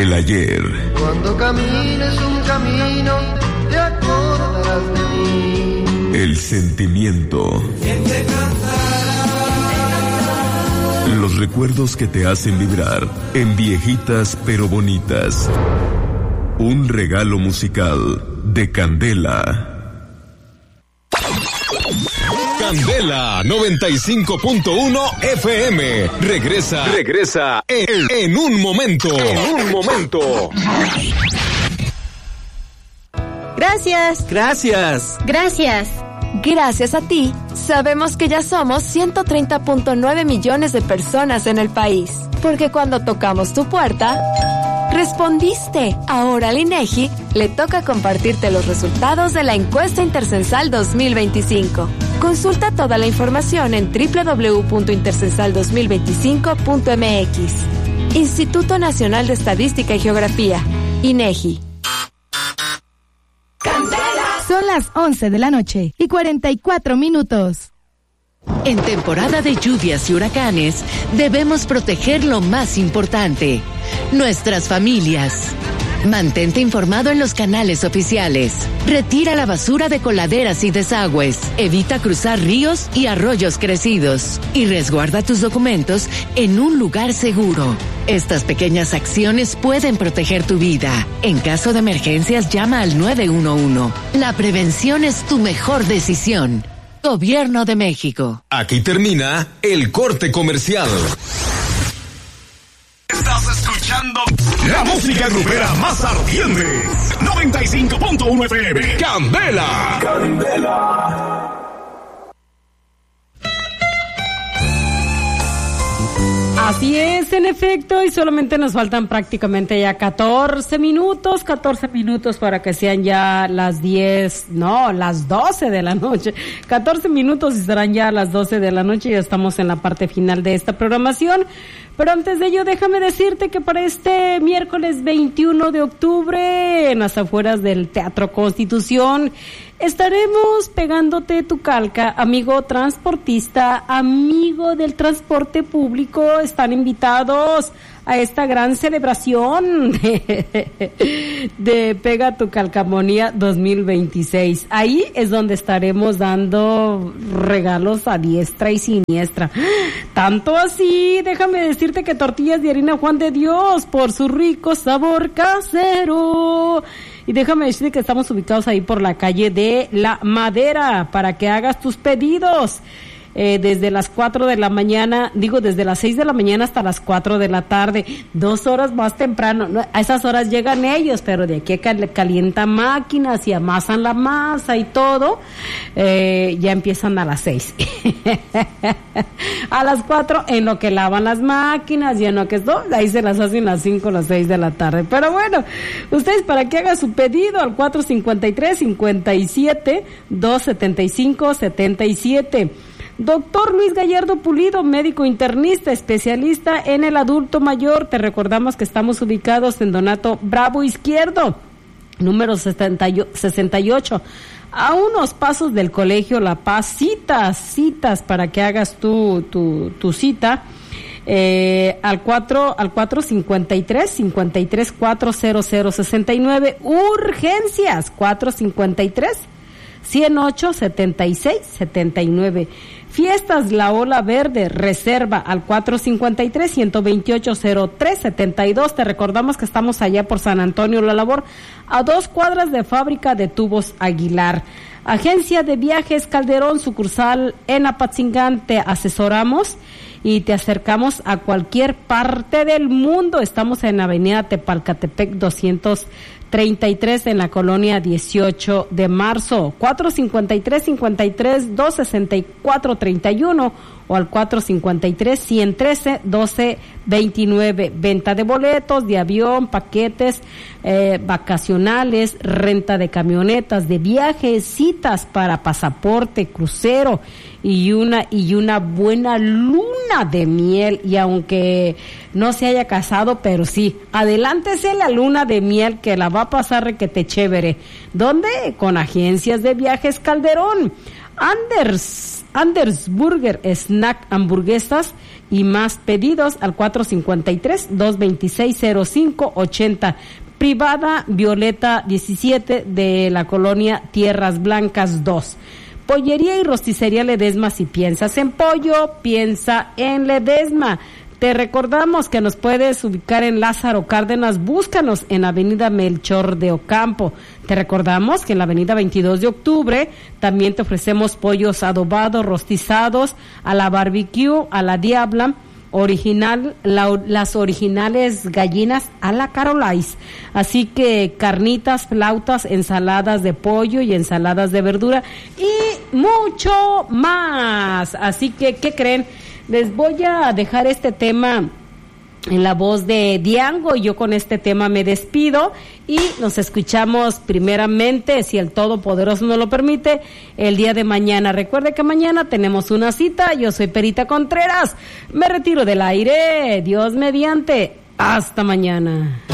El ayer. Cuando camines un camino, te acordarás de mí. El sentimiento. Los recuerdos que te hacen vibrar en Viejitas pero Bonitas. Un regalo musical de Candela. Candela 95.1 FM. Regresa en un momento. Gracias. Gracias a ti, sabemos que ya somos 130.9 millones de personas en el país. Porque cuando tocamos tu puerta, respondiste. Ahora al INEGI le toca compartirte los resultados de la encuesta Intercensal 2025. Consulta toda la información en www.intercensal2025.mx. Instituto Nacional de Estadística y Geografía, INEGI. Son las 11 de la noche y 44 minutos. En temporada de lluvias y huracanes, debemos proteger lo más importante, nuestras familias. Mantente informado en los canales oficiales. Retira la basura de coladeras y desagües. Evita cruzar ríos y arroyos crecidos. Y resguarda tus documentos en un lugar seguro. Estas pequeñas acciones pueden proteger tu vida. En caso de emergencias, llama al 911. La prevención es tu mejor decisión. Gobierno de México. Aquí termina el corte comercial. Estás escuchando la música grupera más ardiente. 95.1 FM. Candela. Así es, en efecto, y solamente nos faltan prácticamente ya 14 minutos para que sean ya las 12 de la noche. 14 minutos y serán ya las 12 de la noche, ya estamos en la parte final de esta programación. Pero antes de ello, déjame decirte que para este miércoles 21 de octubre, en las afueras del Teatro Constitución, estaremos pegándote tu calca, amigo transportista, amigo del transporte público. Están invitados a esta gran celebración de Pega tu Calcamonía 2026. Ahí es donde estaremos dando regalos a diestra y siniestra. Tanto así, déjame decirte que tortillas de harina Juan de Dios, por su rico sabor casero. Y déjame decirte que estamos ubicados ahí por la calle de La Madera para que hagas tus pedidos. Desde las 4 de la mañana, desde las 6 de la mañana hasta las 4 de la tarde, 2 horas más temprano. No, a esas horas llegan ellos, pero de aquí que calientan máquinas y amasan la masa y todo, ya empiezan a las 6. A las 4 en lo que lavan las máquinas y en lo que ahí se las hacen las 5 o las 6 de la tarde. Pero bueno, ustedes para que hagan su pedido al 453-57-275-77. Doctor Luis Gallardo Pulido, médico internista, especialista en el adulto mayor. Te recordamos que estamos ubicados en Donato Bravo Izquierdo, número 68, a unos pasos del Colegio La Paz. Citas para que hagas tu cita. Al 453-53-40069. Urgencias, 453-108-76-79. Fiestas La Ola Verde, reserva al 453-128-03-72. Te recordamos que estamos allá por San Antonio La Labor, a 2 cuadras de Fábrica de Tubos Aguilar. Agencia de Viajes Calderón, sucursal en Apatzingán. Te asesoramos y te acercamos a cualquier parte del mundo. Estamos en Avenida Tepalcatepec 233 en la colonia 18 de marzo. 453-53-264-31 o al 453-113-1229. Venta de boletos de avión, paquetes vacacionales, renta de camionetas, de viajes, citas para pasaporte, crucero y una buena luna de miel. Y aunque no se haya casado, pero sí, adelántese la luna de miel que la va a pasar requete chévere. ¿Dónde? Con Agencias de Viajes Calderón. Anders Burger, snack, hamburguesas y más pedidos al 453-226-0580. Privada Violeta 17 de la colonia Tierras Blancas 2. Pollería y rosticería Ledesma. Si piensas en pollo, piensa en Ledesma. Te recordamos que nos puedes ubicar en Lázaro Cárdenas, búscanos en Avenida Melchor de Ocampo. Te recordamos que en la Avenida 22 de Octubre también te ofrecemos pollos adobados, rostizados, a la barbecue, a la diabla, las originales gallinas a la Carolais. Así que carnitas, flautas, ensaladas de pollo y ensaladas de verdura y mucho más. Así que, ¿qué creen? Les voy a dejar este tema en la voz de Diango y yo con este tema me despido y nos escuchamos primeramente, si el Todopoderoso nos lo permite, el día de mañana. Recuerde que mañana tenemos una cita. Yo soy Perita Contreras. Me retiro del aire. Dios mediante. Hasta mañana.